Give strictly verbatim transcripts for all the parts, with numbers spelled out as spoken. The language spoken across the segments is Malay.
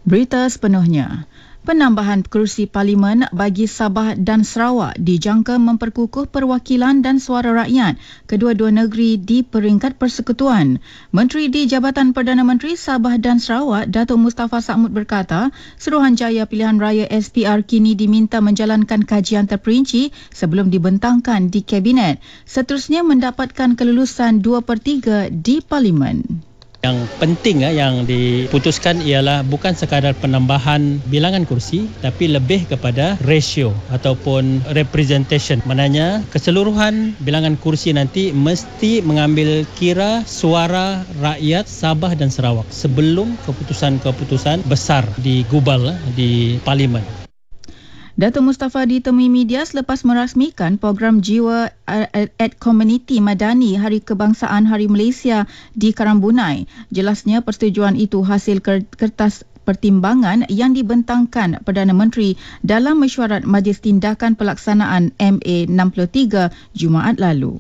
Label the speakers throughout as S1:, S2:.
S1: Berita sepenuhnya. Penambahan kerusi Parlimen bagi Sabah dan Sarawak dijangka memperkukuh perwakilan dan suara rakyat kedua-dua negeri di peringkat persekutuan. Menteri di Jabatan Perdana Menteri Sabah dan Sarawak, Datuk Mustafa Saamud berkata, Suruhanjaya Pilihan Raya S P R kini diminta menjalankan kajian terperinci sebelum dibentangkan di Kabinet. Seterusnya mendapatkan kelulusan dua per tiga di Parlimen.
S2: Yang penting yang diputuskan ialah bukan sekadar penambahan bilangan kursi tapi lebih kepada ratio ataupun representation. Maknanya keseluruhan bilangan kursi nanti mesti mengambil kira suara rakyat Sabah dan Sarawak sebelum keputusan-keputusan besar digubal di Parlimen.
S1: Datuk Mustafa ditemui media selepas merasmikan program Jiwa at Community Madani Hari Kebangsaan Hari Malaysia di Karambunai. Jelasnya persetujuan itu hasil kertas pertimbangan yang dibentangkan Perdana Menteri dalam mesyuarat Majlis Tindakan Pelaksanaan M A enam puluh tiga Jumaat lalu.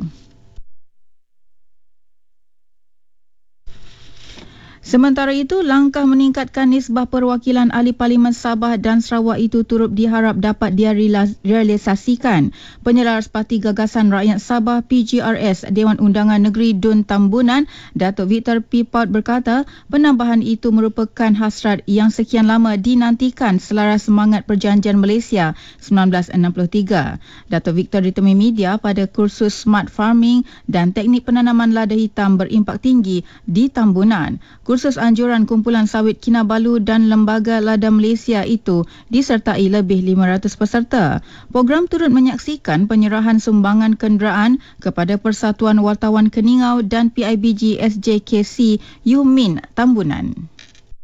S1: Sementara itu, langkah meningkatkan nisbah perwakilan ahli Parlimen Sabah dan Sarawak itu turut diharap dapat direalisasikan. Penyelaras Parti Gagasan Rakyat Sabah P G R S Dewan Undangan Negeri Dun Tambunan, Datuk Victor Pipaut berkata, penambahan itu merupakan hasrat yang sekian lama dinantikan selaras semangat Perjanjian Malaysia seribu sembilan ratus enam puluh tiga. Datuk Victor ditemui media pada kursus Smart Farming dan Teknik Penanaman Lada Hitam berimpak tinggi di Tambunan. Kursus anjuran kumpulan sawit Kinabalu dan Lembaga Lada Malaysia itu disertai lebih lima ratus peserta. Program turut menyaksikan penyerahan sumbangan kenderaan kepada Persatuan Wartawan Keningau dan P I B G S J K C U M I N Tambunan.